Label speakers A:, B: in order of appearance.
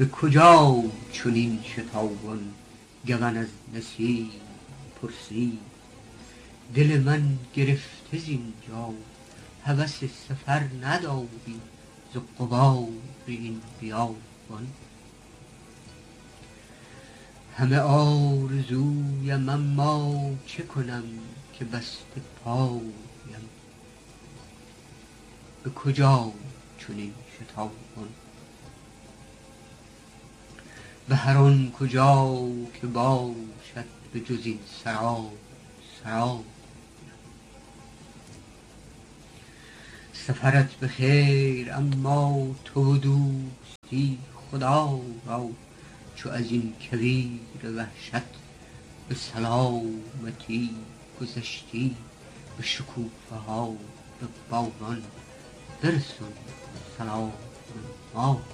A: به کجا چنین شتابان گون از نسیم پرسید. دل من گرفته زینجا هوس سفر نداری ز غبار این بیابان. همه آرزویم اما چه کنم که بسته پایم. به کجا چنین شتابان به هر آن کجا که باشد به جز این سرا. سفرت به خیر اما تو و دوستی خدا را. چو از این کویر وحشت به سلامتی گذشتی. به شکوفه ها به باغان برسون سلام ما.